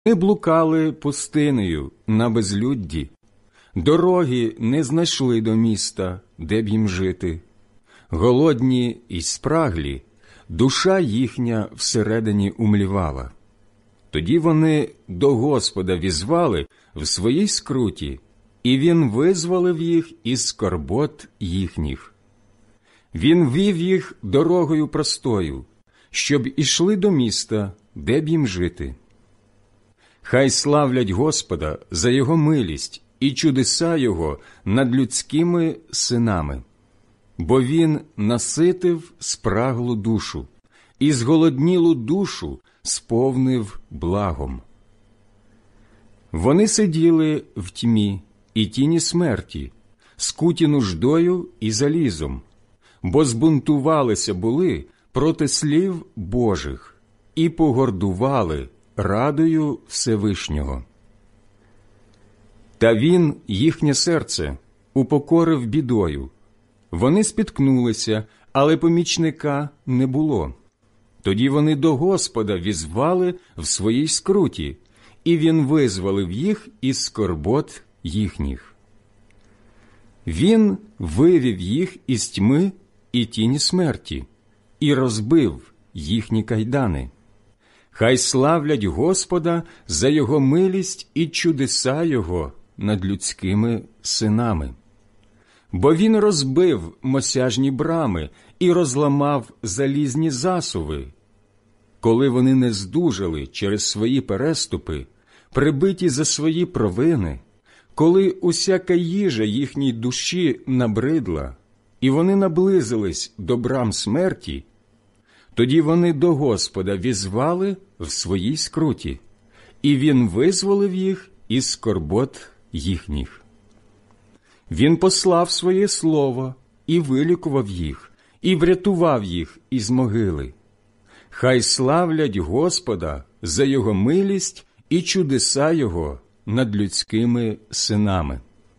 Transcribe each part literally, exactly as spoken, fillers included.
Вони блукали пустинею на безлюдді, дороги не знайшли до міста, де б їм жити. Голодні й спраглі, душа їхня всередині умлівала. Тоді вони до Господа візвали в своїй скруті, і Він визволив їх із скорбот їхніх. Він вів їх дорогою простою, щоб ішли до міста, де б їм жити. Хай славлять Господа за Його милість і чудеса Його над людськими синами, бо Він наситив спраглу душу і зголоднілу душу сповнив благом. Вони сиділи в тьмі і тіні смерті, скуті нуждою і залізом, бо збунтувалися були проти слів Божих і погордували радою Всевишнього. Та Він їхнє серце упокорив бідою. Вони спіткнулися, але помічника не було. Тоді вони до Господа візвали в своїй скруті, і Він визволив їх із скорбот їхніх. Він вивів їх із тьми і тіні смерті і розбив їхні кайдани. Хай славлять Господа за Його милість і чудеса Його над людськими синами. Бо Він розбив мосяжні брами і розламав залізні засуви. Коли вони не здужали через свої переступи, прибиті за свої провини, коли усяка їжа їхній душі набридла, і вони наблизились до брам смерті, тоді вони до Господа візвали в своїй скруті, і Він визволив їх із скорбот їхніх. Він послав своє слово і вилікував їх, і врятував їх із могили. Хай славлять Господа за Його милість і чудеса Його над людськими синами.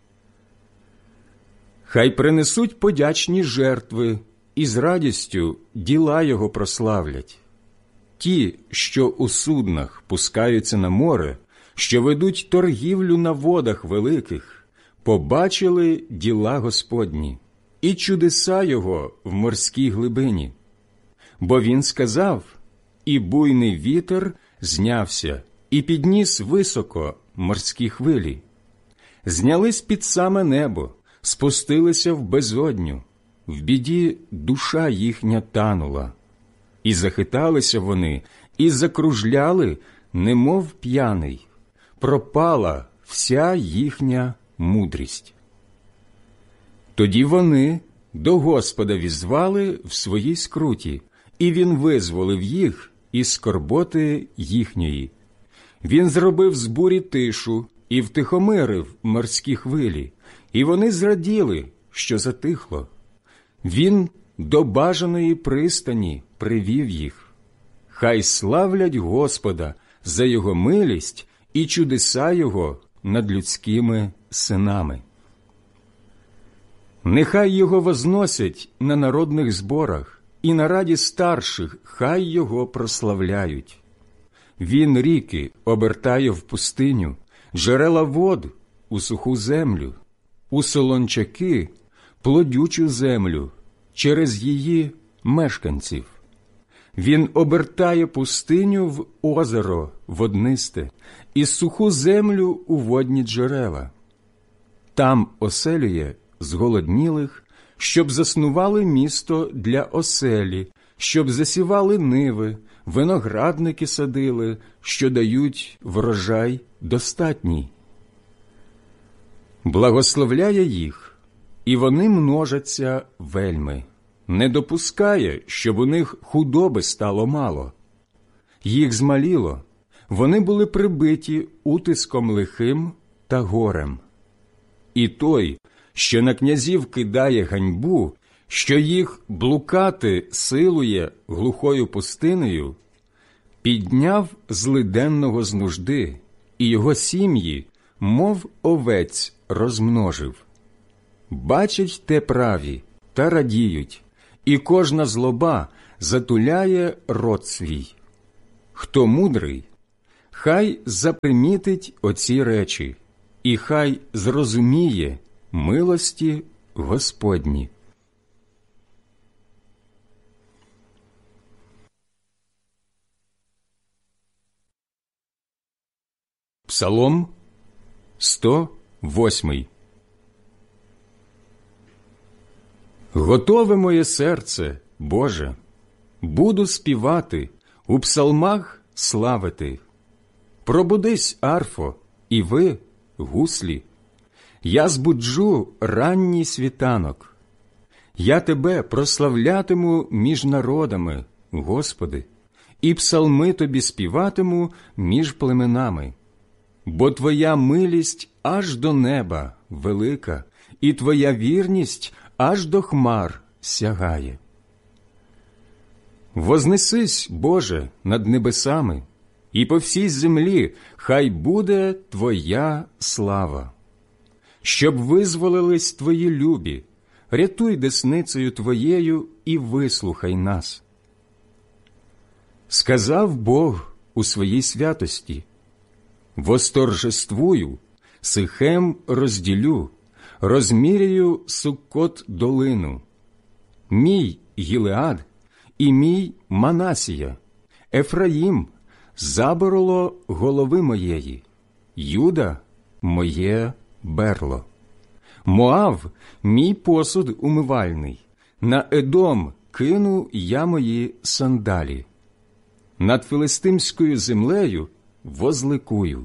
Хай принесуть подячні жертви і з радістю діла Його прославлять. Ті, що у суднах пускаються на море, що ведуть торгівлю на водах великих, побачили діла Господні і чудеса Його в морській глибині. Бо Він сказав, і буйний вітер знявся, і підніс високо морські хвилі. Знялись під саме небо, спустилися в безодню, в біді душа їхня танула. І захиталися вони, і закружляли, немов п'яний. Пропала вся їхня мудрість. Тоді вони до Господа візвали в своїй скруті, і Він визволив їх із скорботи їхньої. Він зробив з бурі тишу і втихомирив морські хвилі, і вони зраділи, що затихло. Він до бажаної пристані привів їх. Хай славлять Господа за Його милість і чудеса Його над людськими синами. Нехай Його возносять на народних зборах, і на раді старших хай Його прославляють. Він ріки обертає в пустиню, джерела вод у суху землю, у солончаки плодючу землю, через її мешканців. Він обертає пустиню в озеро воднисте і суху землю у водні джерела. Там оселює зголоднілих, щоб заснували місто для оселі, щоб засівали ниви, виноградники садили, що дають врожай достатній. Благословляє їх, і вони множаться вельми, не допускає, щоб у них худоби стало мало. Їх змаліло, вони були прибиті утиском лихим та горем. І той, що на князів кидає ганьбу, що їх блукати силує глухою пустинею, підняв злиденного з нужди, і його сім'ї, мов овець, розмножив. Бачать те праві та радіють, і кожна злоба затуляє рот свій. Хто мудрий, хай запримітить оці речі, і хай зрозуміє милості Господні. Псалом сто восьмий. Готове моє серце, Боже, буду співати, у псалмах славити. Пробудись, арфо, і ви, гуслі. Я збуджу ранній світанок. Я Тебе прославлятиму між народами, Господи, і псалми Тобі співатиму між племенами. Бо Твоя милість аж до неба велика, і Твоя вірність аж до хмар сягає. Вознесись, Боже, над небесами, і по всій землі хай буде Твоя слава. Щоб визволились Твої любі, рятуй десницею Твоєю і вислухай нас. Сказав Бог у своїй святості: восторжествую, Сихем розділю, розміряю Суккот долину. Мій Гілеад і мій Манасія, Ефраїм, заборло голови моєї, Юда – моє берло. Моав – мій посуд умивальний, на Едом кину я мої сандалі. Над филистимською землею возликую.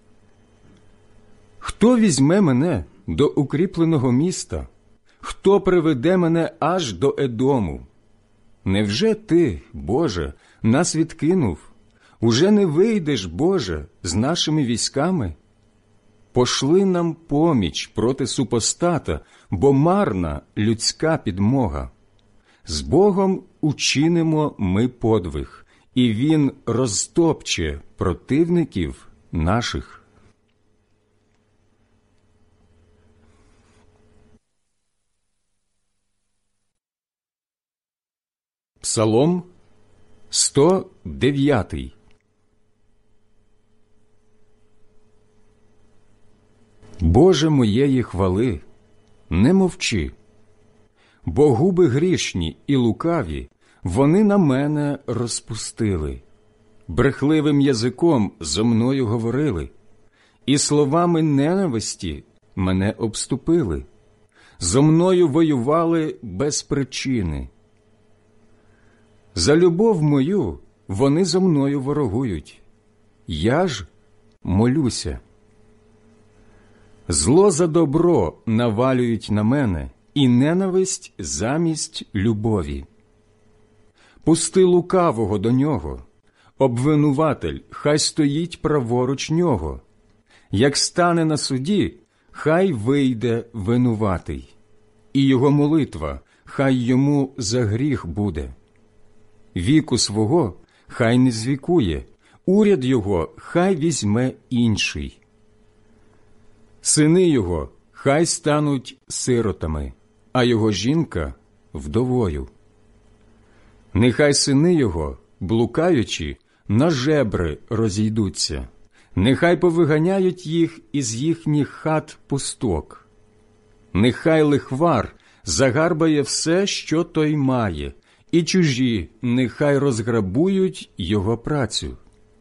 Хто візьме мене до укріпленого міста? Хто приведе мене аж до Едому? Невже ти, Боже, нас відкинув? Уже не вийдеш, Боже, з нашими військами? Пошли нам поміч проти супостата, бо марна людська підмога. З Богом учинимо ми подвиг, і Він розтопче противників наших. Псалом сто дев'ятий. Боже моєї хвали, не мовчи, бо губи грішні і лукаві вони на мене розпустили, брехливим язиком зо мною говорили, і словами ненависті мене обступили, зо мною воювали без причини. За любов мою вони зо мною ворогують, я ж молюся. Зло за добро навалюють на мене, і ненависть замість любові. Пусти лукавого до нього, обвинуватель хай стоїть праворуч нього. Як стане на суді, хай вийде винуватий, і його молитва хай йому за гріх буде. Віку свого хай не звікує, уряд його хай візьме інший. Сини його хай стануть сиротами, а його жінка – вдовою. Нехай сини його, блукаючи, на жебри розійдуться, нехай повиганяють їх із їхніх хат пусток. Нехай лихвар загарбає все, що той має, і чужі нехай розграбують його працю.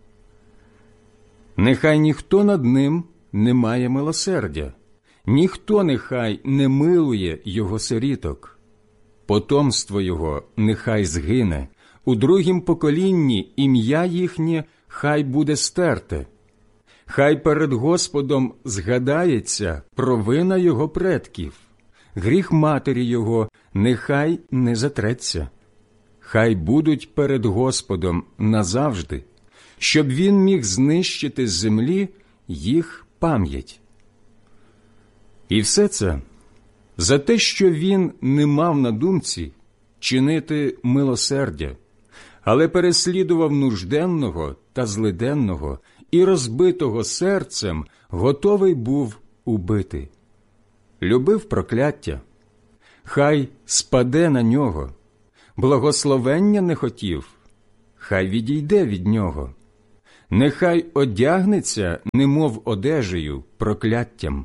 Нехай ніхто над ним не має милосердя, ніхто нехай не милує його сиріток. Потомство його нехай згине, у другім поколінні ім'я їхнє хай буде стерте. Хай перед Господом згадається провина його предків, гріх матері його нехай не затреться. Хай будуть перед Господом назавжди, щоб він міг знищити з землі їх пам'ять. І все це за те, що він не мав на думці чинити милосердя, але переслідував нужденного та злиденного і розбитого серцем готовий був убити. Любив прокляття, хай спаде на нього, благословення не хотів, хай відійде від нього. нехай одягнеться, немов одежею, прокляттям.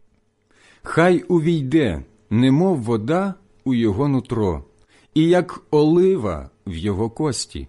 Хай увійде, немов вода, у його нутро, і як олива в його кості.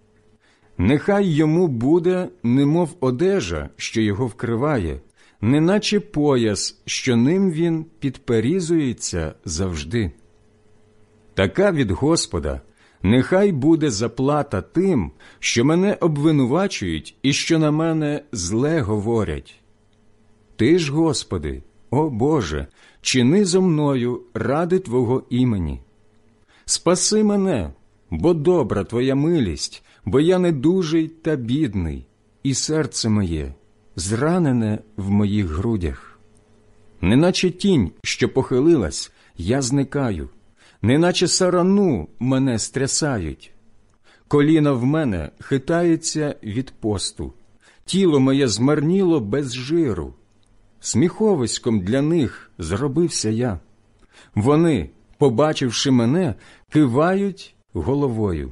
Нехай йому буде, немов одежа, що його вкриває, неначе пояс, що ним він підперізується завжди. Така від Господа нехай буде заплата тим, що мене обвинувачують і що на мене зле говорять. Ти ж, Господи, о Боже, чини зо мною ради Твого імені. Спаси мене, бо добра Твоя милість, бо я недужий та бідний, і серце моє зранене в моїх грудях. Неначе тінь, що похилилась, я зникаю, неначе сарану мене стрясають. Коліна в мене хитаються від посту, тіло моє змарніло без жиру. Сміховиськом для них зробився я. Вони, побачивши мене, кивають головою.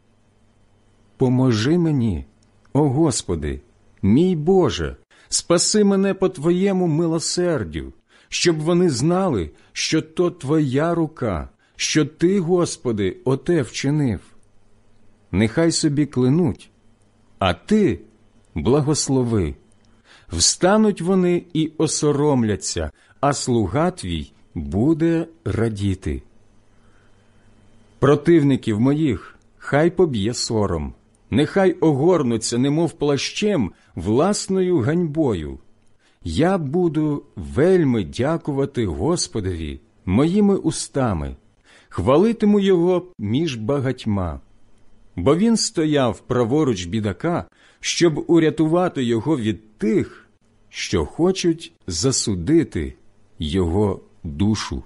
Поможи мені, о Господи, мій Боже, спаси мене по Твоєму милосердю, щоб вони знали, що то Твоя рука, що Ти, Господи, оте вчинив. Нехай собі клянуть, а Ти благослови. Встануть вони і осоромляться, а слуга Твій буде радіти. Противників моїх хай поб'є сором, нехай огорнуться, немов плащем, власною ганьбою. Я буду вельми дякувати Господові моїми устами, хвалитиму Його між багатьма. Бо Він стояв праворуч бідака, щоб урятувати його від тих, що хочуть засудити його душу.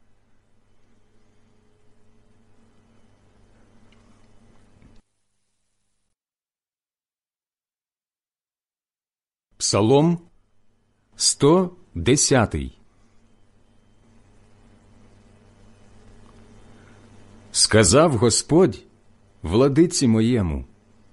Псалом сто десятий. Сказав Господь владиці моєму: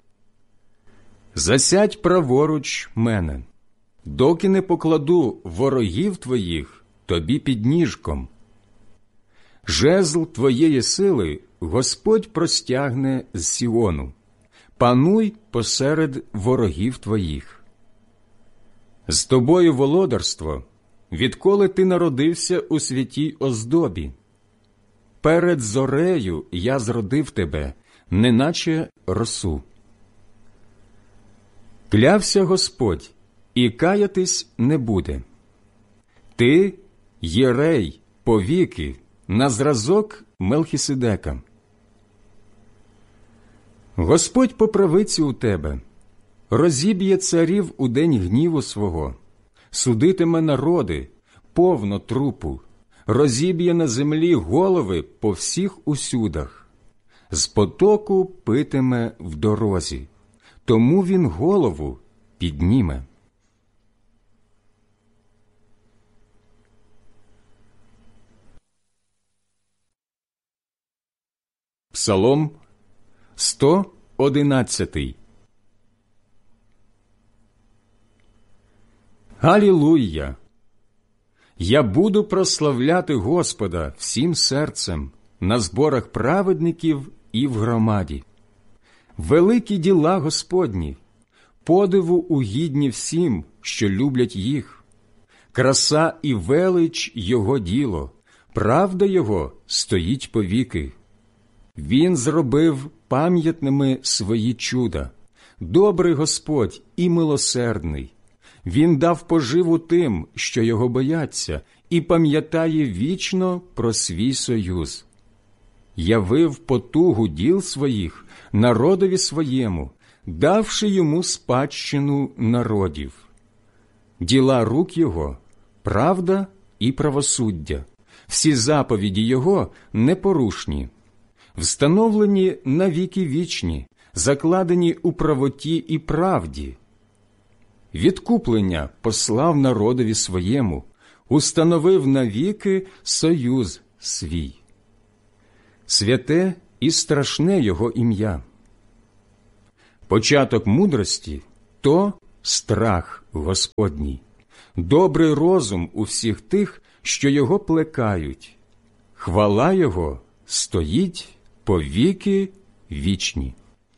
засядь праворуч мене, доки не покладу ворогів твоїх тобі під ніжком. Жезл твоєї сили Господь простягне з Сіону, пануй посеред ворогів твоїх. З тобою володарство, відколи ти народився у святій оздобі. Перед зорею я зродив тебе, неначе росу. Клявся Господь, і каятись не буде. Ти – єрей повіки, на зразок Мелхіседека. Господь по правиці у тебе, розіб'є царів у день гніву свого, судитиме народи, повно трупу, розіб'є на землі голови по всіх усюдах. З потоку питиме в дорозі, тому він голову підніме. Псалом сто одинадцятий. Алілуя! Я буду прославляти Господа всім серцем на зборах праведників і в громаді. Великі діла Господні, подиву угідні всім, що люблять їх. Краса і велич Його діло, правда Його стоїть повіки. Він зробив пам'ятними свої чуда. Добрий Господь і милосердний. Він дав поживу тим, що Його бояться, і пам'ятає вічно про свій союз. Явив потугу діл своїх народові своєму, давши йому спадщину народів. Діла рук Його – правда і правосуддя, всі заповіді Його непорушні, встановлені на віки вічні, закладені у правоті і правді. Відкуплення послав народові своєму, установив навіки союз свій. Святе і страшне Його ім'я. Початок мудрості то страх Господній, добрий розум у всіх тих, що його плекають. Хвала його стоїть по віки вічні.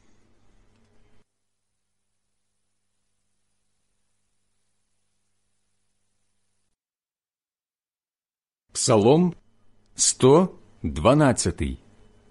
Псалом сто дванадцятий.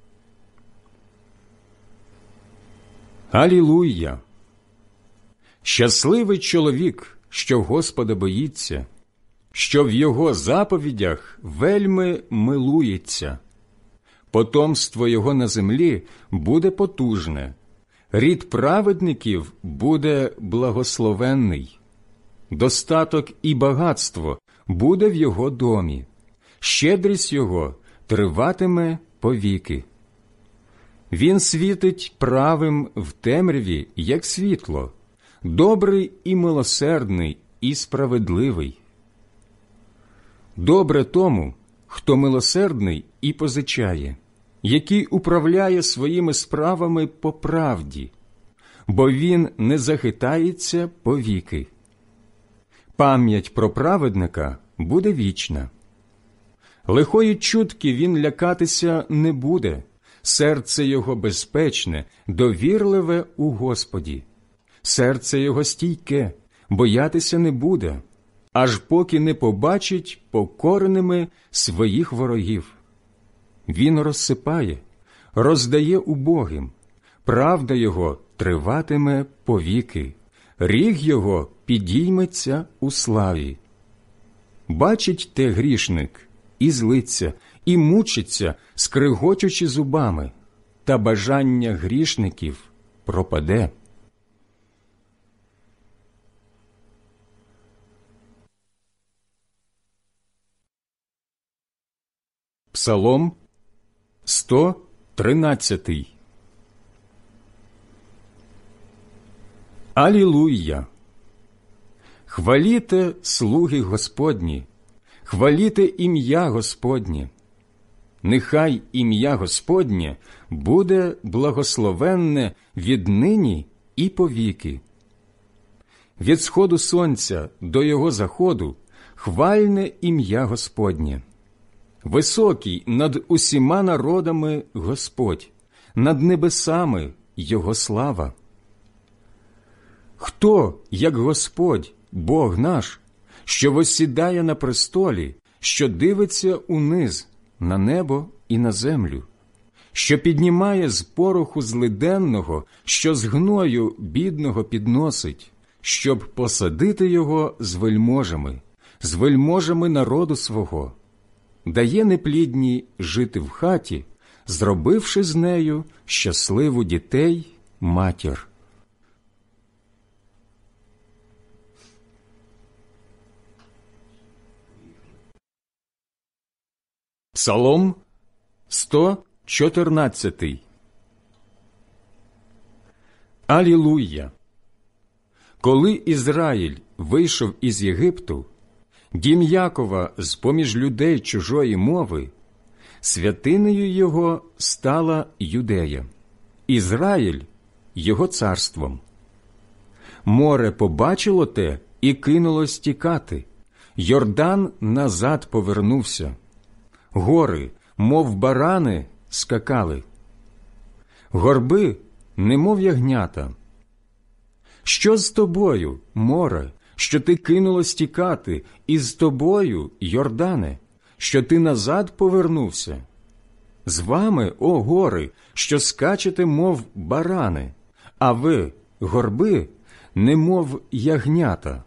Алілуя! Щасливий чоловік, що Господа боїться, що в його заповідях вельми милується. Потомство його на землі буде потужне, рід праведників буде благословенний. Достаток і багатство буде в його домі, щедрість його триватиме повіки. Він світить правим в темряві, як світло, добрий і милосердний і справедливий. Добре тому, хто милосердний і позичає, який управляє своїми справами по правді, бо він не захитається повіки. Пам'ять про праведника буде вічна. Лихої чутки він лякатися не буде, серце його безпечне, довірливе у Господі. Серце його стійке, боятися не буде, аж поки не побачить покореними своїх ворогів. Він розсипає, роздає убогим, правда його триватиме повіки, ріг його підійметься у славі. Бачить те грішник і злиться, і мучиться, скригочучи зубами, та бажання грішників пропаде. Псалом сто тринадцятий. Алілуя! Хваліте слуги Господні, хваліте ім'я Господнє. Нехай ім'я Господнє буде благословенне віднині і повіки. Від сходу сонця до його заходу хвальне ім'я Господнє. Високий над усіма народами Господь, над небесами Його слава. Хто, як Господь, Бог наш, що восідає на престолі, що дивиться униз, на небо і на землю, що піднімає з пороху злиденного, що з гною бідного підносить, щоб посадити його з вельможами, з вельможами народу свого, дає неплідній жити в хаті, зробивши з нею щасливу дітей матір. Псалом сто чотирнадцятий. Алілуя! Коли Ізраїль вийшов із Єгипту, дім Якова з-поміж людей чужої мови, святинею його стала Юдея, Ізраїль – його царством. Море побачило те і кинулось тікати, Йордан назад повернувся. Гори, мов барани, скакали. Горби, немов ягнята. Що з тобою, море, що ти кинулось тікати, і з тобою, Йордане, що ти назад повернувся? З вами, о гори, що скачете, мов барани, а ви, горби, немов ягнята.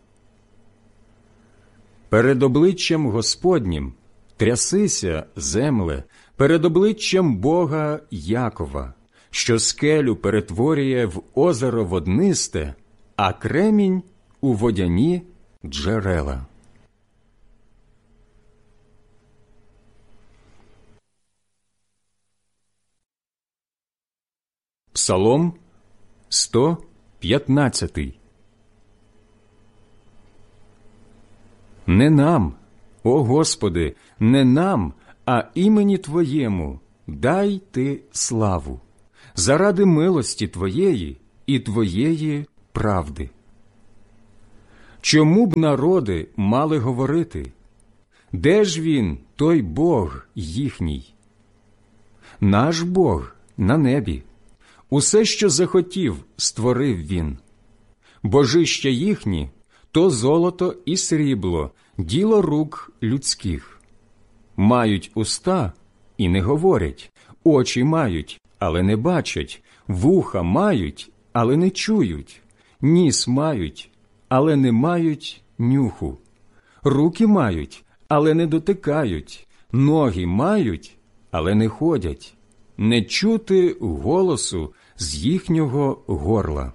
Перед обличчям Господнім трясися, земле, перед обличчям Бога Якова, що скелю перетворює в озеро воднисте, а кремінь – у водяні джерела. Псалом сто п'ятнадцятий. Не нам, о Господи, не нам, а імені Твоєму дай Ти славу, заради милості Твоєї і Твоєї правди. Чому б народи мали говорити? Де ж він, той Бог їхній? Наш Бог на небі. Усе, що захотів, створив він. Божища їхні – то золото і срібло, діло рук людських. Мають уста і не говорять, очі мають, але не бачать, вуха мають, але не чують, ніс мають, але не мають нюху, руки мають, але не дотикають, ноги мають, але не ходять, не чути голосу з їхнього горла.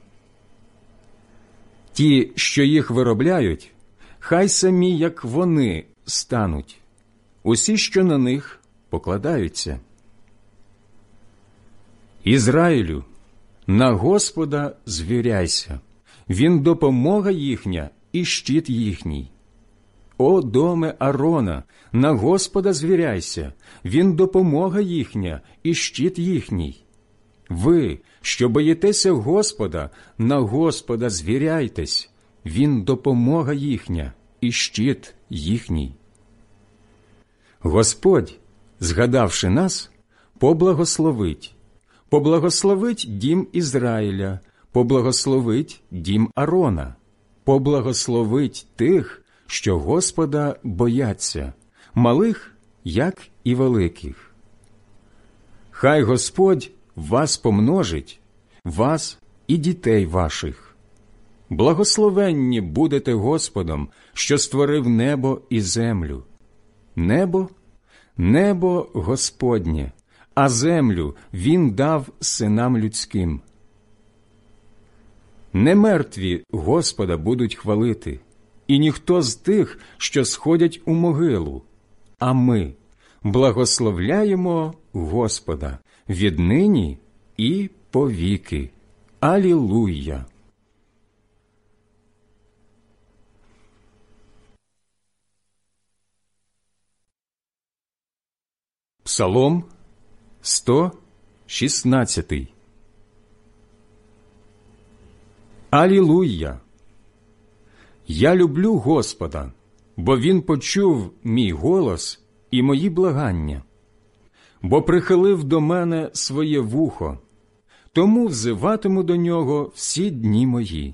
Ті, що їх виробляють, хай самі, як вони, стануть. Усі, що на них покладаються. Ізраїлю, на Господа звіряйся, він допомога їхня і щит їхній. О, доме Арона, на Господа звіряйся, він допомога їхня і щит їхній. Ви, що боїтеся Господа, на Господа звіряйтесь, він допомога їхня і щит їхній. Господь, згадавши нас, поблагословить, поблагословить дім Ізраїля, поблагословить дім Арона, поблагословить тих, що Господа бояться, малих, як і великих. Хай Господь вас помножить, вас і дітей ваших. Благословенні будете Господом, що створив небо і землю. Небо – небо Господнє, а землю Він дав синам людським. Не мертві Господа будуть хвалити, і ніхто з тих, що сходять у могилу, а ми благословляємо Господа віднині і повіки. Алілуя! Псалом сто шістнадцятий. Алілуя! Я люблю Господа, бо Він почув мій голос і мої благання, бо прихилив до мене своє вухо, тому взиватиму до Нього всі дні мої.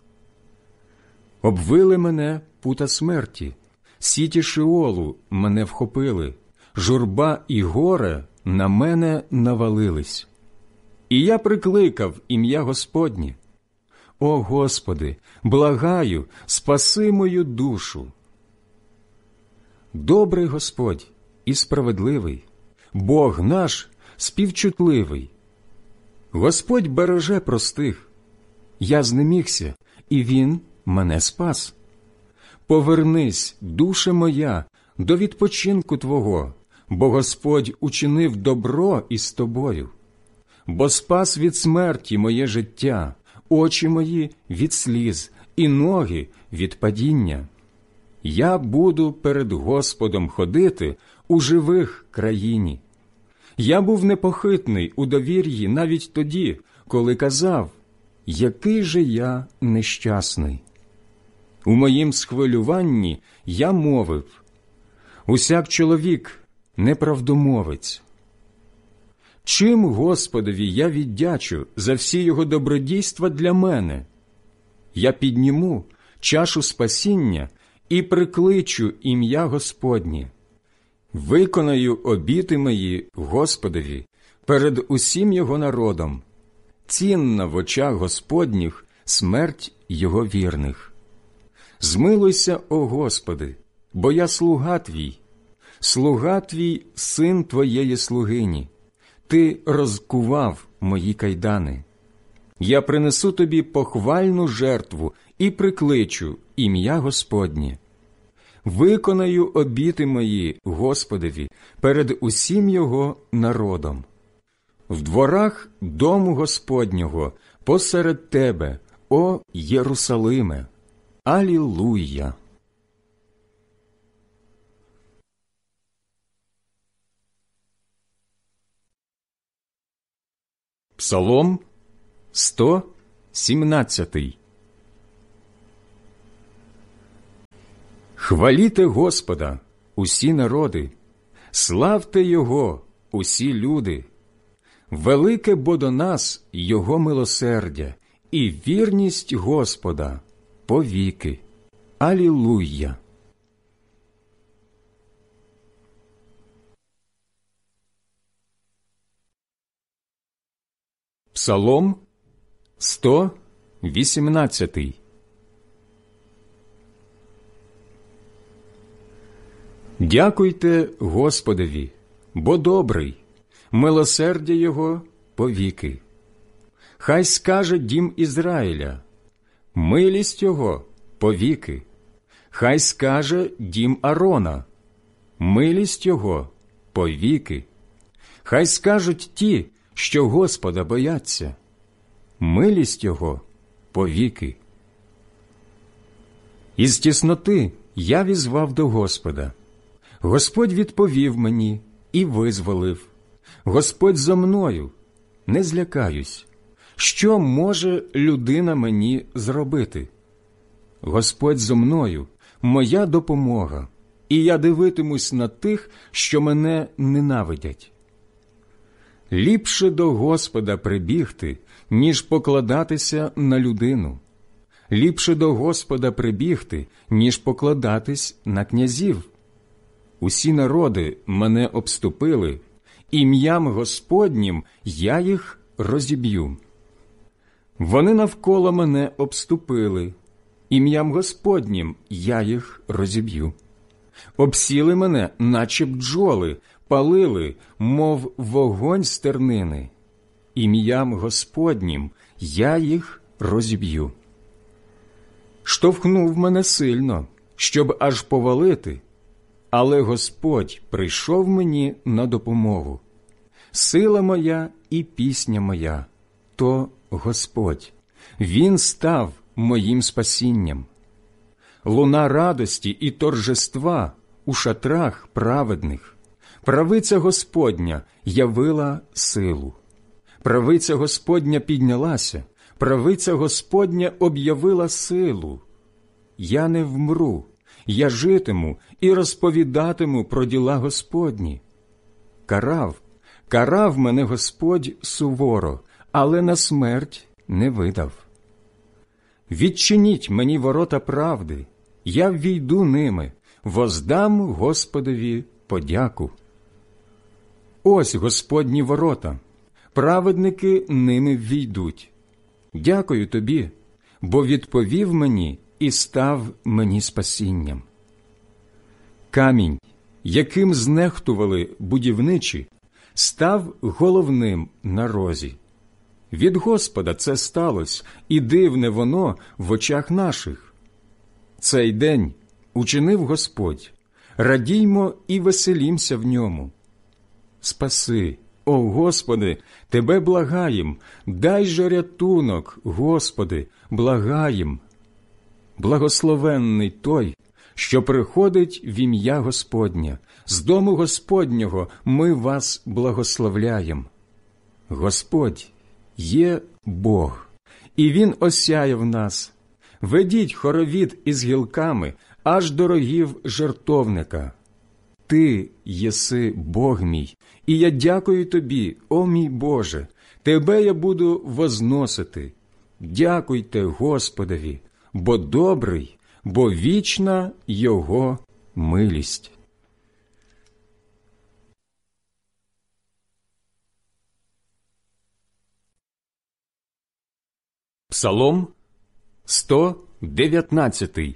Обвили мене пута смерті, сіті Шеолу мене вхопили, журба і горе на мене навалились. І я прикликав ім'я Господнє. О Господи, благаю, спаси мою душу. Добрий Господь і справедливий, Бог наш співчутливий. Господь береже простих. Я знемігся, і Він мене спас. Повернись, душе моя, до відпочинку Твого, бо Господь учинив добро із Тобою. Бо спас від смерті моє життя, очі мої від сліз і ноги від падіння. Я буду перед Господом ходити у живих країні. Я був непохитний у довір'ї навіть тоді, коли казав, який же я нещасний. У моїм схвилюванні я мовив, усяк чоловік неправдомовець. Чим Господові я віддячу за всі його добродійства для мене? Я підніму чашу спасіння і прикличу ім'я Господнє. Виконаю обіти мої Господові перед усім його народом. Цінна в очах Господніх смерть його вірних. Змилуйся, о Господи, бо я слуга Твій, слуга Твій, син Твоєї слугині. Ти розкував мої кайдани. Я принесу Тобі похвальну жертву і прикличу ім'я Господнє. Виконаю обіти мої Господові перед усім його народом. В дворах дому Господнього посеред Тебе, о Єрусалиме. Алілуя! Псалом сто сімнадцятий. Хваліте Господа, усі народи, славте Його, усі люди. Велике бо до нас Його милосердя і вірність Господа повіки. Алілуя! Псалом сто вісімнадцятий. Дякуйте Господові, бо добрий, милосердя Його повіки. Хай скаже дім Ізраїля, милість Його повіки. Хай скаже дім Арона, милість Його повіки. Хай скажуть ті, що Господа бояться, милість Його повіки. Із тісноти я візвав до Господа. Господь відповів мені і визволив. Господь зо мною, не злякаюсь. Що може людина мені зробити? Господь зо мною, моя допомога, і я дивитимусь на тих, що мене ненавидять. Ліпше до Господа прибігти, ніж покладатися на людину. Ліпше до Господа прибігти, ніж покладатись на князів. Усі народи мене обступили, ім'ям Господнім я їх розіб'ю. Вони навколо мене обступили, ім'ям Господнім я їх розіб'ю. Обсіли мене, наче бджоли, палили, мов вогонь з тернини. Ім'ям Господнім я їх розіб'ю. Штовхнув мене сильно, щоб аж повалити, але Господь прийшов мені на допомогу. Сила моя і пісня моя – то Господь. Він став моїм спасінням. Луна радості і торжества у шатрах праведних. Правиця Господня явила силу. Правиця Господня піднялася, правиця Господня об'явила силу. Я не вмру, я житиму і розповідатиму про діла Господні. Карав, карав мене Господь суворо, але на смерть не видав. Відчиніть мені ворота правди, я ввійду ними, воздам Господові подяку. Ось Господні ворота, праведники ними ввійдуть. Дякую тобі, бо відповів мені і став мені спасінням. Камінь, яким знехтували будівничі, став головним на розі. Від Господа це сталося, і дивне воно в очах наших. Цей день учинив Господь, радіймо і веселімся в ньому. Спаси, о Господи, Тебе благаєм, дай же рятунок, Господи, благаєм. Благословенний той, що приходить в ім'я Господнє, з дому Господнього ми вас благословляєм. Господь є Бог, і Він осяяв нас. Ведіть хоровід із гілками аж до рогів жертовника. Ти єси Бог мій, і я дякую Тобі, о мій Боже, Тебе я буду возносити. Дякуйте Господові, бо добрий, бо вічна Його милість. Псалом сто дев'ятнадцятий.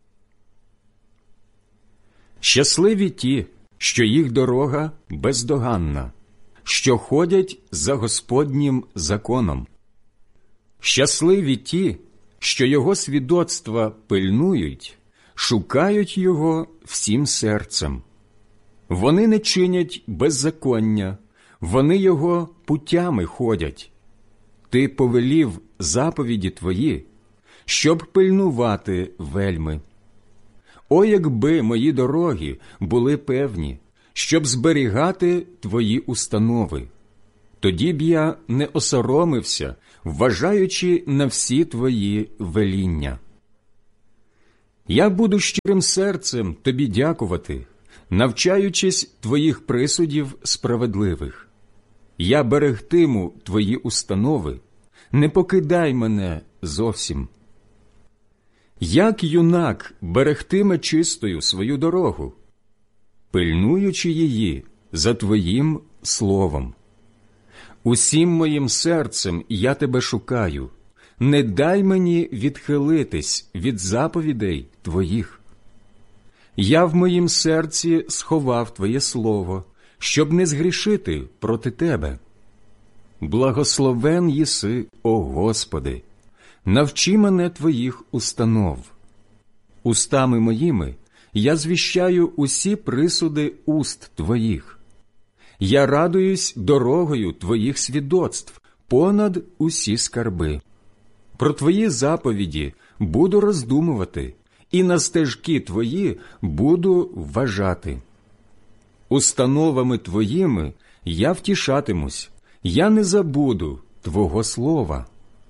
Щасливі ті, що їх дорога бездоганна, що ходять за Господнім законом. Щасливі ті, що Його свідоцтва пильнують, шукають Його всім серцем. Вони не чинять беззаконня, вони Його путями ходять. Ти повелів заповіді Твої, щоб пильнувати вельми. О, якби мої дороги були певні, щоб зберігати Твої установи, тоді б я не осоромився, вважаючи на всі Твої веління. Я буду щирим серцем тобі дякувати, навчаючись твоїх присудів справедливих. Я берегтиму твої установи, не покидай мене зовсім. Як юнак берегтиме чистою свою дорогу, пильнуючи її за твоїм словом. Усім моїм серцем я тебе шукаю, не дай мені відхилитись від заповідей твоїх. Я в моїм серці сховав твоє слово, щоб не згрішити проти тебе. Благословен єси, о Господи, навчи мене твоїх установ. Устами моїми я звіщаю усі присуди уст твоїх. Я радуюсь дорогою твоїх свідоцтв понад усі скарби. Про твої заповіді буду роздумувати, і на стежки твої буду вважати. Установами твоїми я втішатимусь, я не забуду твого слова.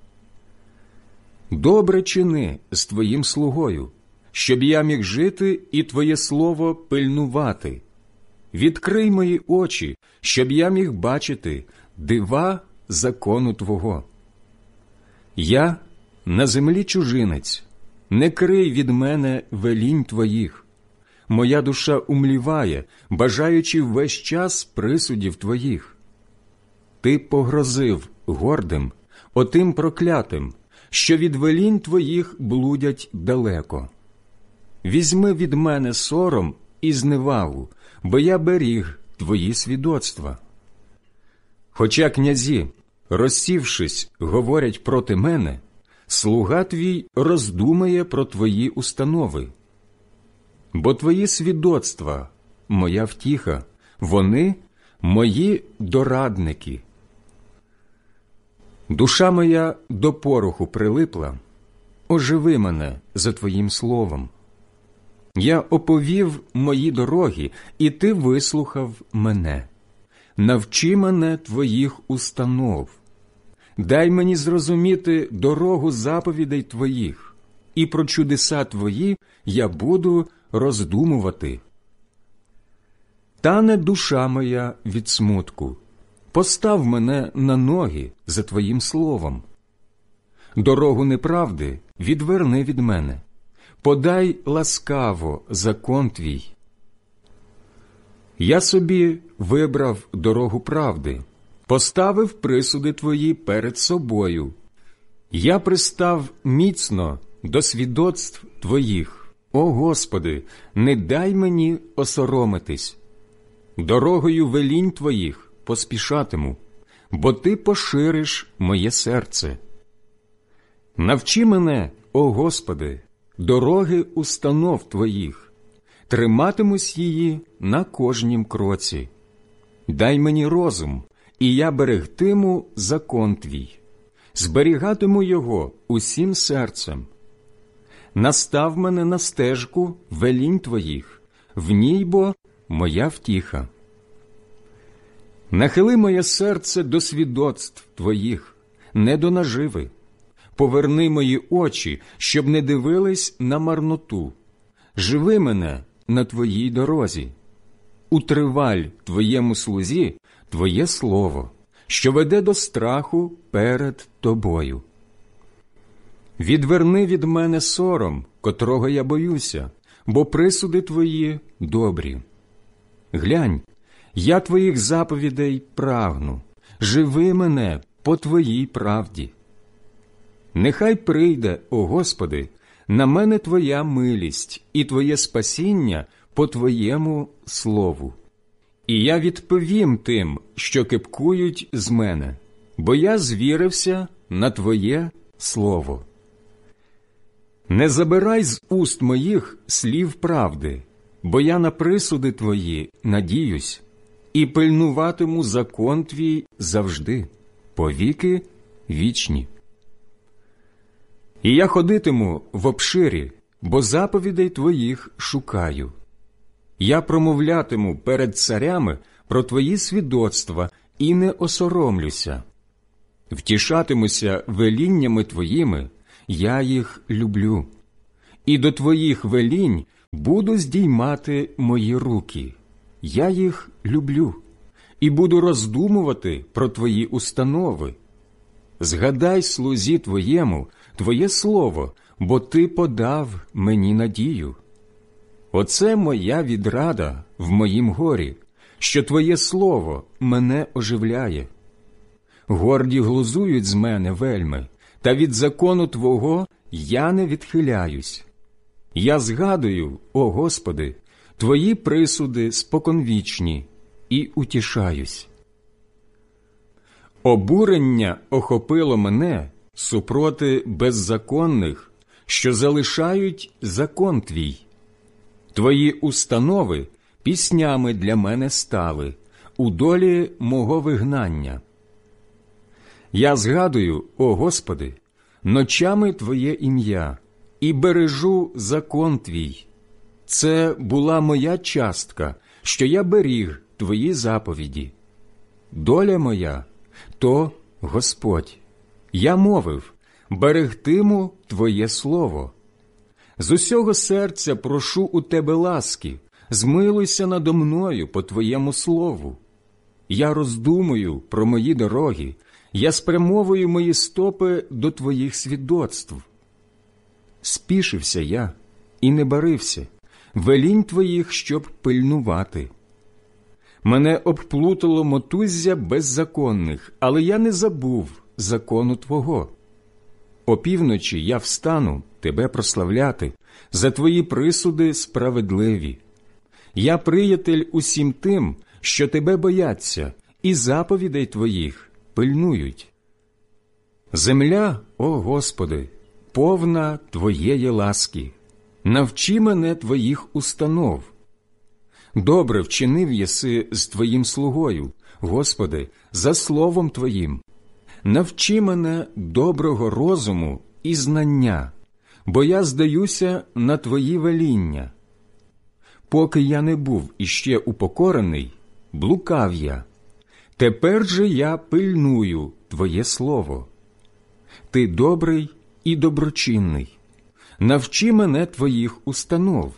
Добре чини з твоїм слугою, щоб я міг жити і твоє слово пильнувати. Відкрий мої очі, щоб я міг бачити дива закону твого. Я на землі чужинець, не крий від мене велінь твоїх. Моя душа умліває, бажаючи весь час присудів твоїх. Ти погрозив гордим, отим проклятим, що від велінь твоїх блудять далеко. Візьми від мене сором і зневагу, бо я беріг твої свідоцтва. Хоча князі, розсівшись, говорять проти мене, слуга твій роздумає про твої установи. Бо твої свідоцтва – моя втіха, вони – мої дорадники. Душа моя до пороху прилипла, оживи мене за твоїм словом. Я оповів мої дороги, і ти вислухав мене. Навчи мене твоїх установ. Дай мені зрозуміти дорогу заповідей твоїх, і про чудеса твої я буду роздумувати. Тане душа моя від смутку, постав мене на ноги за твоїм словом. Дорогу неправди відверни від мене, подай ласкаво закон твій. Я собі вибрав дорогу правди, поставив присуди твої перед собою. Я пристав міцно до свідоцтв твоїх. О Господи, не дай мені осоромитись. Дорогою велінь твоїх поспішатиму, бо ти пошириш моє серце. Навчи мене, о Господи, дороги установ твоїх, триматимусь її на кожнім кроці. Дай мені розум, і я берегтиму закон твій, зберігатиму його усім серцем. Настав мене на стежку велінь твоїх, в ній бо моя втіха. Нахили моє серце до свідоцтв твоїх, не до наживи. Поверни мої очі, щоб не дивились на марноту. Живи мене на твоїй дорозі. Утриваль твоєму слузі твоє слово, що веде до страху перед тобою. Відверни від мене сором, котрого я боюся, бо присуди твої добрі. Глянь, я твоїх заповідей прагну, живи мене по твоїй правді. Нехай прийде, о Господи, на мене твоя милість і твоє спасіння по твоєму слову. І я відповім тим, що кипкують з мене, бо я звірився на твоє слово. Не забирай з уст моїх слів правди, бо я на присуди твої надіюсь, і пильнуватиму закон твій завжди, повіки вічні. І я ходитиму в обширі, бо заповідей твоїх шукаю. Я промовлятиму перед царями про твої свідоцтва і не осоромлюся. Втішатимуся веліннями твоїми, я їх люблю. і до твоїх велінь буду здіймати мої руки. Я їх люблю, і буду роздумувати про твої установи. Згадай слузі твоєму твоє слово, бо ти подав мені надію. Оце моя відрада в моїм горі, що твоє слово мене оживляє. Горді глузують з мене вельми, та від закону твого я не відхиляюсь. Я згадую, о Господи, твої присуди споконвічні, і утішаюсь. Обурення охопило мене супроти беззаконних, що залишають закон твій. Твої установи піснями для мене стали у долі мого вигнання. Я згадую, о Господи, ночами Твоє ім'я і бережу закон Твій. Це була моя частка, що я беріг Твої заповіді. Доля моя – то Господь. Я мовив, берегтиму Твоє слово. З усього серця прошу у Тебе ласки, змилуйся надо мною по Твоєму слову. Я роздумую про мої дороги, я спрямовую мої стопи до Твоїх свідоцтв. Спішився я і не барився, велінь Твоїх, щоб пильнувати. Мене обплутало мотуззя беззаконних, але я не забув закону Твого. Опівночі я встану Тебе прославляти, за Твої присуди справедливі. Я приятель усім тим, що Тебе бояться, і заповідей Твоїх пильнують. Земля, о Господи, повна Твоєї ласки. Навчи мене Твоїх установ. Добре вчинив єси з Твоїм слугою, Господи, за словом Твоїм. Навчи мене доброго розуму і знання, бо я здаюся на Твої веління. Поки я не був іще упокорений, блукав я. Тепер же я пильную Твоє слово. Ти добрий і доброчинний. Навчи мене Твоїх установ.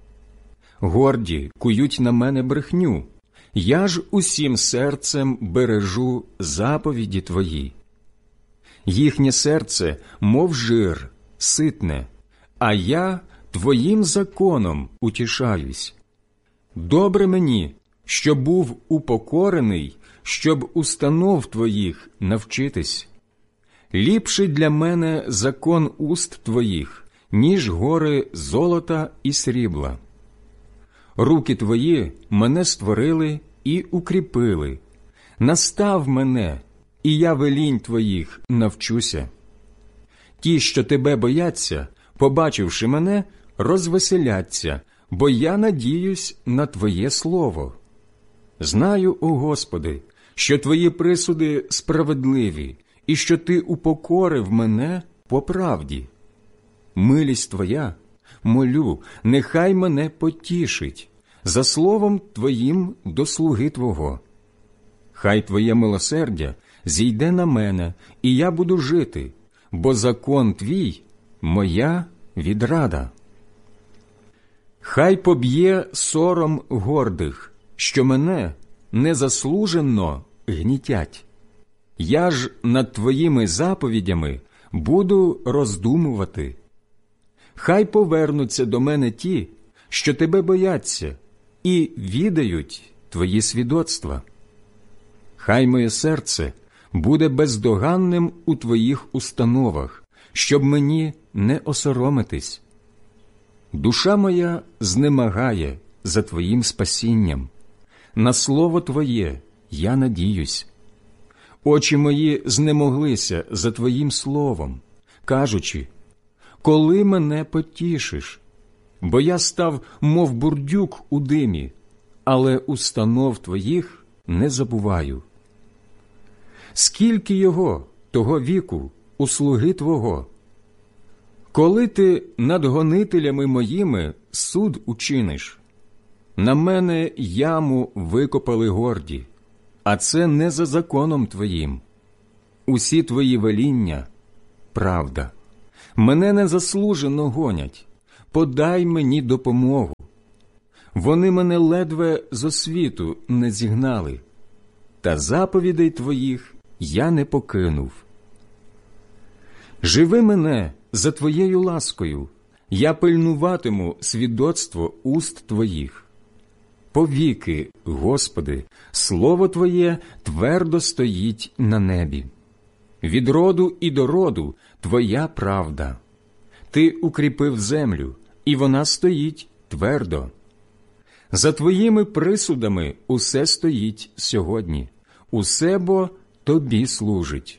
Горді кують на мене брехню, я ж усім серцем бережу заповіді Твої. Їхнє серце, мов жир, ситне, а я Твоїм законом утішаюсь. Добре мені, що був упокорений, щоб установ Твоїх навчитись. Ліпший для мене закон уст Твоїх, ніж гори золота і срібла. Руки Твої мене створили і укріпили. Настав мене, і я велінь Твоїх навчуся. Ті, що Тебе бояться, побачивши мене, розвеселяться, бо я надіюсь на Твоє слово. Знаю, о Господи, що Твої присуди справедливі, і що Ти упокорив мене по правді. Милість Твоя, молю, нехай мене потішить, за словом Твоїм до слуги Твого. Хай Твоє милосердя зійде на мене, і я буду жити, бо закон Твій – моя відрада. Хай поб'є сором гордих, що мене незаслужено гнітять. Я ж над Твоїми заповідями буду роздумувати. Хай повернуться до мене ті, що Тебе бояться, і відають Твої свідоцтва. Хай моє серце буде бездоганним у Твоїх установах, щоб мені не осоромитись. Душа моя знемагає за Твоїм спасінням. На слово Твоє я надіюсь. Очі мої знемоглися за Твоїм словом, кажучи, коли мене потішиш? Бо я став, мов бурдюк у димі, але установ Твоїх не забуваю. Скільки його, того віку, у слуги Твого? Коли Ти над гонителями моїми суд учиниш? На мене яму викопали горді, а це не за законом Твоїм. Усі Твої веління – правда. Мене незаслужено гонять, подай мені допомогу. Вони мене ледве зо світу не зігнали, та заповідей твоїх я не покинув. Живи мене за твоєю ласкою, я пильнуватиму свідоцтво уст твоїх. Повіки, Господи, слово Твоє твердо стоїть на небі. Від роду і до роду Твоя правда. Ти укріпив землю, і вона стоїть твердо. За Твоїми присудами усе стоїть сьогодні, усе бо Тобі служить.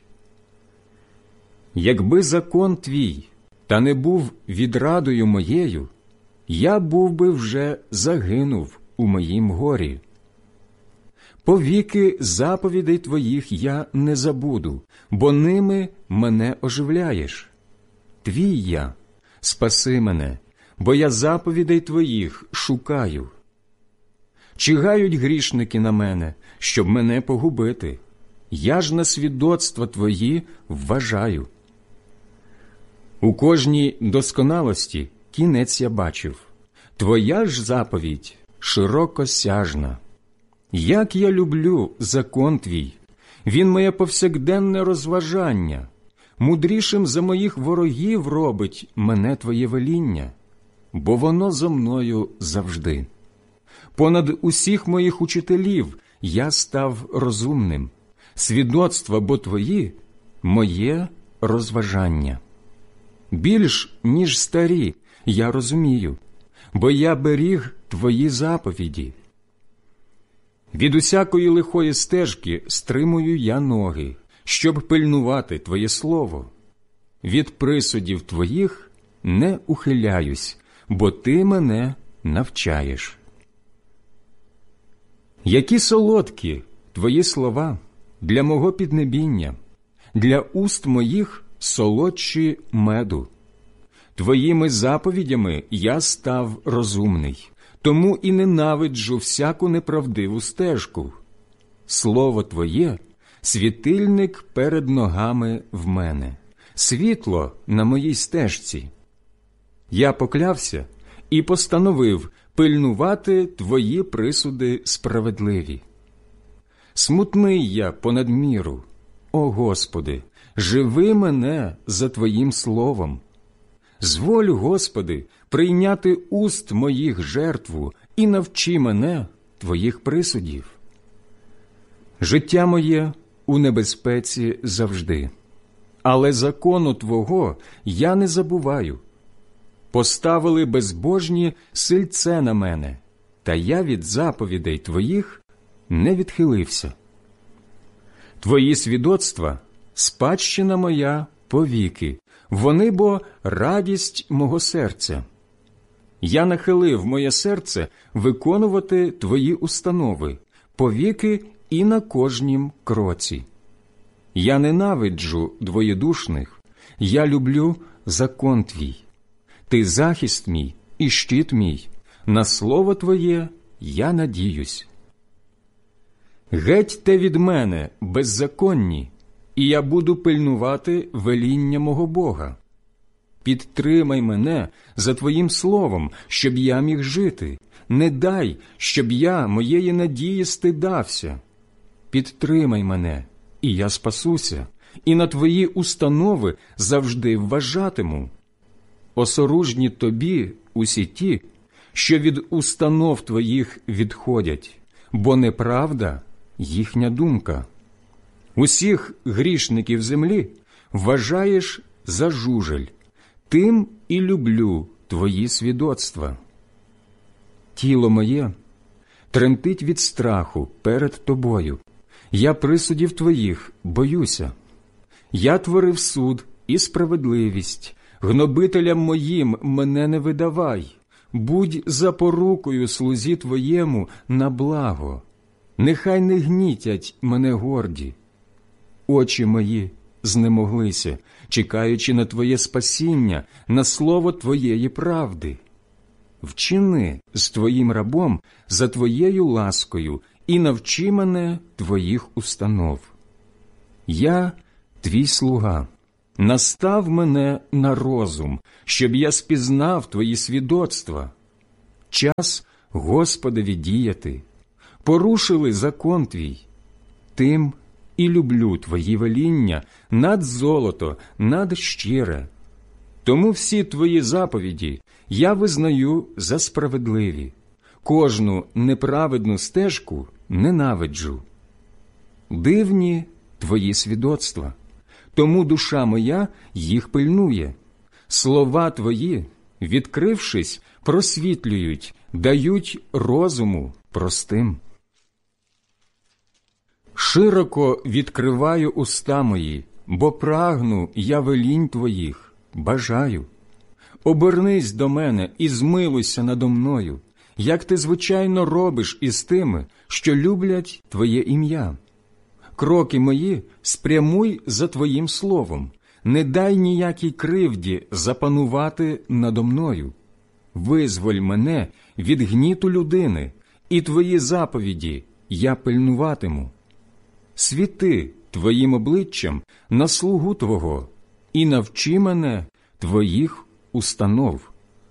Якби закон Твій та не був відрадою моєю, я був би вже загинув у моїм горі. Повіки заповідей Твоїх я не забуду, бо ними мене оживляєш. Твій я, спаси мене, бо я заповідей Твоїх шукаю. Чигають грішники на мене, щоб мене погубити. Я ж на свідоцтва Твої вважаю. У кожній досконалості кінець я бачив. Твоя ж заповідь широкосяжна. Як я люблю закон Твій! Він моє повсякденне розважання. Мудрішим за моїх ворогів робить мене Твоє веління, бо воно зо мною завжди. Понад усіх моїх учителів я став розумним. Свідоцтва бо Твої – моє розважання. Більш, ніж старі, я розумію, бо я беріг Твої заповіді. Від усякої лихої стежки стримую я ноги, щоб пильнувати Твоє слово. Від присудів Твоїх не ухиляюсь, бо Ти мене навчаєш. Які солодкі Твої слова для мого піднебіння, для уст моїх солодші меду. Твоїми заповідями я став розумний, тому і ненавиджу всяку неправдиву стежку. Слово Твоє – світильник перед ногами в мене, світло на моїй стежці. Я поклявся і постановив пильнувати Твої присуди справедливі. Смутний я понад міру, о Господи, живи мене за Твоїм словом. Зволь, Господи, прийняти уст моїх жертву і навчи мене Твоїх присудів. Життя моє у небезпеці завжди, але закону Твого я не забуваю. Поставили безбожні сильце на мене, та я від заповідей Твоїх не відхилився. Твої свідоцтва – спадщина моя повіки, вони бо радість мого серця. Я нахилив моє серце виконувати Твої установи, повіки і на кожнім кроці. Я ненавиджу двоєдушних, я люблю закон Твій. Ти захист мій і щит мій, на слово Твоє я надіюсь. Геть те від мене, беззаконні, і я буду пильнувати веління мого Бога. Підтримай мене за Твоїм словом, щоб я міг жити. Не дай, щоб я моєї надії стидався. Підтримай мене, і я спасуся, і на Твої установи завжди вважатиму. Осоружні Тобі усі ті, що від установ Твоїх відходять, бо неправда їхня думка. Усіх грішників землі вважаєш за жужель, тим і люблю Твої свідоцтва. Тіло моє тремтить від страху перед Тобою, я присудів Твоїх боюся. Я творив суд і справедливість, гнобителям моїм мене не видавай, будь запорукою слузі Твоєму на благо, нехай не гнітять мене горді. Очі мої знемоглися, чекаючи на Твоє спасіння, на слово Твоєї правди. Вчини з Твоїм рабом за Твоєю ласкою і навчи мене Твоїх установ. Я Твій слуга, Настав мене на розум, щоб я спізнав Твої свідоцтва. Час Господові діяти. Порушили закон Твій. Тим і люблю Твої веління над золото, над щире. Тому всі Твої заповіді я визнаю за справедливі. Кожну неправедну стежку ненавиджу. Дивні Твої свідоцтва, тому душа моя їх пильнує. Слова Твої, відкрившись, просвітлюють, дають розуму простим. Широко відкриваю уста мої, бо прагну я велінь Твоїх, бажаю. Обернись до мене і змилуйся надо мною, як ти звичайно робиш із тими, що люблять Твоє ім'я. Кроки мої спрямуй за Твоїм словом, не дай ніякій кривді запанувати надо мною. Визволь мене від гніту людини, і Твої заповіді я пильнуватиму. Світи Твоїм обличчям на слугу Твого і навчи мене Твоїх установ.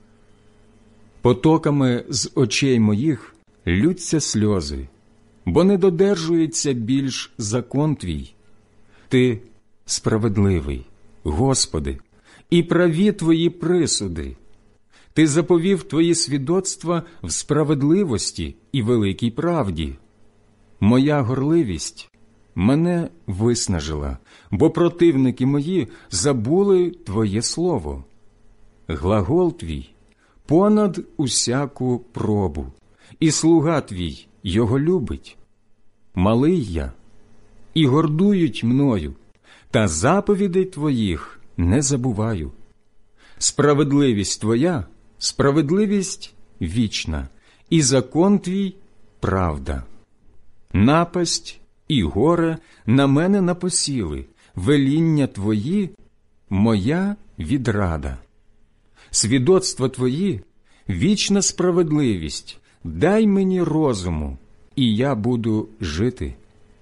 Потоками з очей моїх ллються сльози, бо не додержується більш закон Твій. Ти справедливий, Господи, і праві Твої присуди. Ти заповів Твої свідоцтва в справедливості і великій правді. Моя горливість мене виснажила, бо противники мої забули Твоє слово. Глагол Твій понад усяку пробу, і слуга Твій його любить. Малий я, і гордують мною, та заповідей Твоїх не забуваю. Справедливість Твоя – справедливість вічна, і закон Твій – правда. Напасть і горе на мене напосіли, веління Твої – моя відрада. Свідоцтва Твої – вічна справедливість, дай мені розуму, і я буду жити.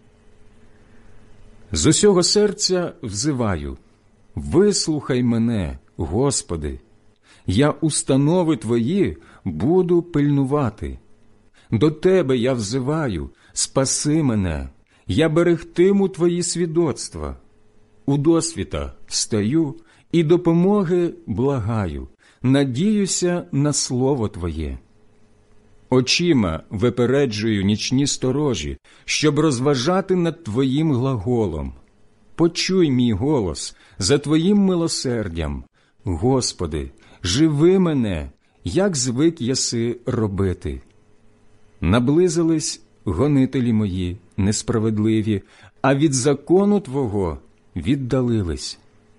З усього серця взиваю, вислухай мене, Господи, я установи Твої буду пильнувати. До Тебе я взиваю, спаси мене, я берегтиму Твої свідоцтва. У досвіта стою і допомоги благаю, надіюся на слово Твоє. Очима випереджую нічні сторожі, щоб розважати над Твоїм глаголом. Почуй мій голос за Твоїм милосердям. Господи, живи мене, як звик єси робити. Наблизились гонителі мої несправедливі, а від закону Твого віддалились.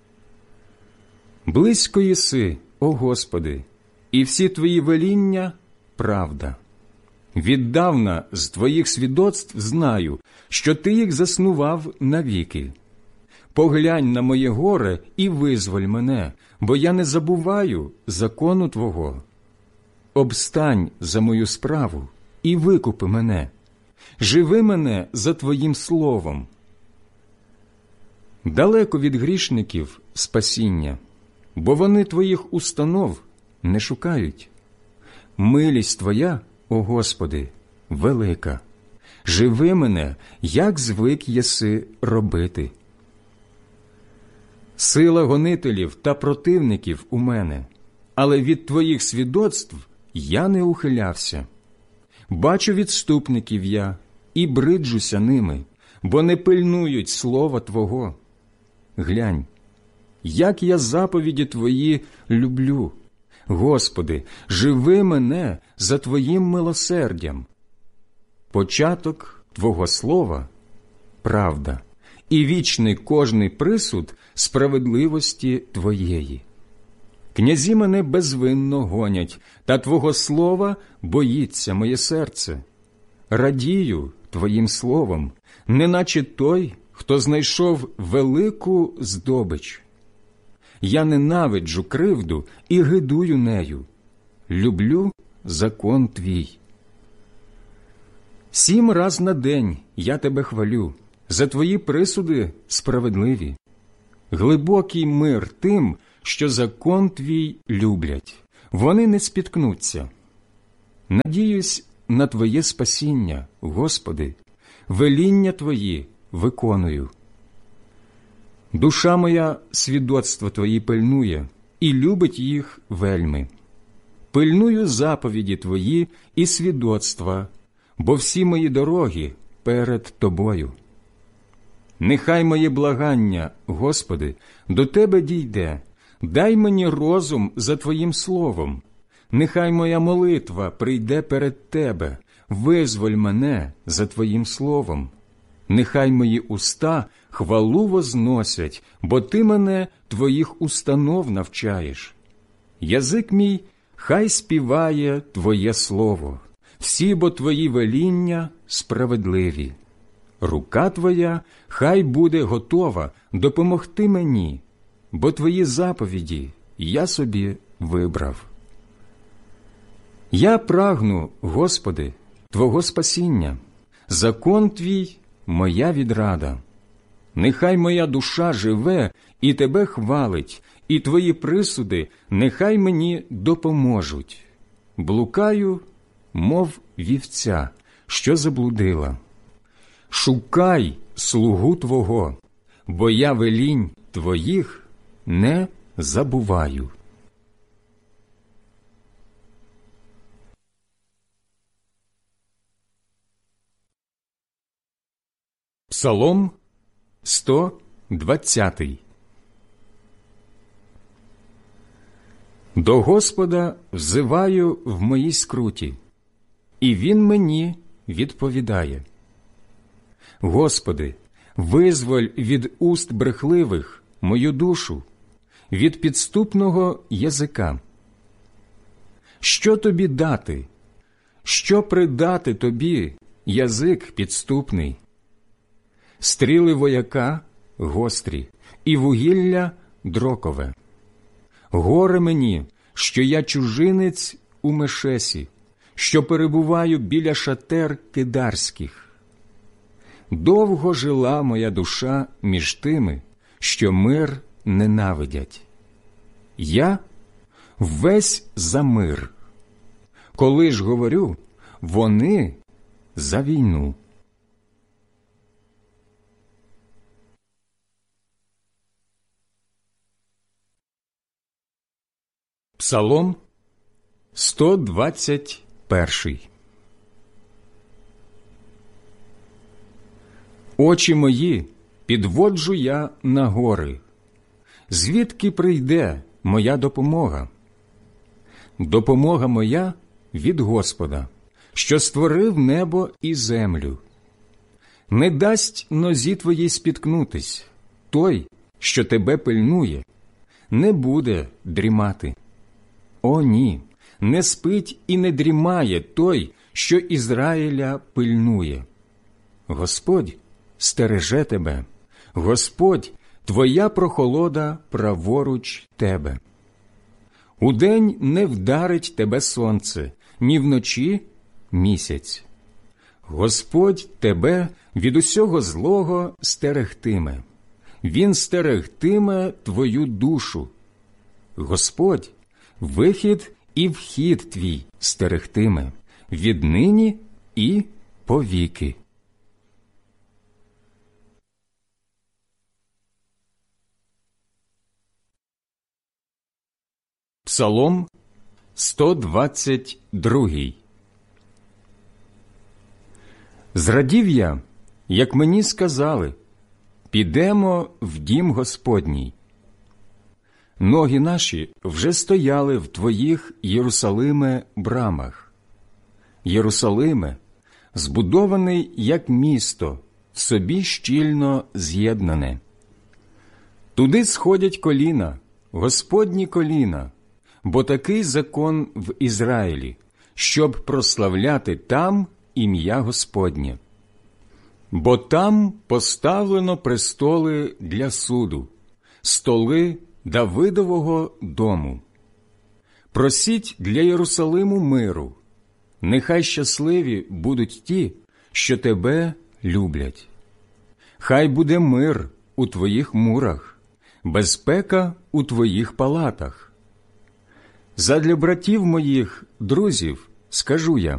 Близько єси, о Господи, і всі Твої веління – правда. Віддавна з Твоїх свідоцтв знаю, що Ти їх заснував навіки. Поглянь на моє горе і визволь мене, бо я не забуваю закону Твого. Обстань за мою справу і викупи мене. Живи мене за Твоїм словом. Далеко від грішників спасіння, бо вони Твоїх установ не шукають. Милість Твоя, о Господи, велика. Живи мене, як звик єси робити. Сила гонителів та противників у мене, але від Твоїх свідоцтв я не ухилявся. Бачу відступників я і бриджуся ними, бо не пильнують слова Твого. Глянь, як я заповіді Твої люблю. Господи, живи мене за Твоїм милосердям. Початок Твого слова – правда, і вічний кожний присуд справедливості Твоєї. Князі мене безвинно гонять, та Твого слова боїться моє серце. Радію Твоїм словом, неначе той, хто знайшов велику здобич. Я ненавиджу кривду і гидую нею. Люблю закон Твій. Сім раз на день я Тебе хвалю, за Твої присуди справедливі. глибокий мир тим, що закон твій люблять. Вони не спіткнуться. Надіюсь на Твоє спасіння, Господи, веління Твої виконую. Душа моя свідоцтва Твої пильнує і любить їх вельми. Пильную заповіді Твої і свідоцтва, бо всі мої дороги перед Тобою. Нехай моє благання, Господи, до Тебе дійде, дай мені розум за Твоїм словом. Нехай моя молитва прийде перед Тебе, визволь мене за Твоїм словом. Нехай мої уста хвалу возносять, бо Ти мене Твоїх установ навчаєш. Язик мій хай співає Твоє слово, всі бо Твої веління справедливі. Рука Твоя хай буде готова допомогти мені, бо Твої заповіді я собі вибрав. Я прагну, Господи, Твого спасіння, закон Твій – моя відрада. Нехай моя душа живе і Тебе хвалить, і Твої присуди нехай мені допоможуть. Блукаю, мов вівця, що заблудила. Шукай слугу Твого, бо я велінь Твоїх не забуваю. Псалом сто двадцятий. До Господа взиваю в моїй скруті, і Він мені відповідає. Господи, визволь від уст брехливих мою душу, від підступного язика. Що тобі дати? Що придати тобі, язик підступний? Стріли вояка гострі, і вугілля дрокове. Горе мені, що я чужинець у Мешесі, що перебуваю біля шатер кидарських. Довго жила моя душа між тими, що мир ненавидять. Я весь за мир. Коли ж говорю, вони за війну. Псалом сто двадцять перший. Очі мої підводжу я на гори. Звідки прийде моя допомога? Допомога моя від Господа, що створив небо і землю. Не дасть нозі твоїй спіткнутись, той, що тебе пильнує, не буде дрімати. О, ні, не спить і не дрімає той, що Ізраїля пильнує. Господь стереже тебе, Господь – твоя прохолода праворуч тебе. Удень не вдарить тебе сонце, ні вночі – місяць. Господь тебе від усього злого стерегтиме. Він стерегтиме твою душу. Господь вихід і вхід твій стерегтиме віднині і повіки. Псалом сто двадцять другий. Зрадів я, як мені сказали, підемо в дім Господній. Ноги наші вже стояли в твоїх, Єрусалиме, брамах. Єрусалиме, збудований як місто, в собі щільно з'єднане. Туди сходять коліна, Господні коліна, бо такий закон в Ізраїлі, щоб прославляти там ім'я Господнє. Бо там поставлено престоли для суду, столи Давидового дому. Просіть для Єрусалиму миру, нехай щасливі будуть ті, що тебе люблять. Хай буде мир у твоїх мурах, безпека у твоїх палатах. Задля братів моїх, друзів, скажу я,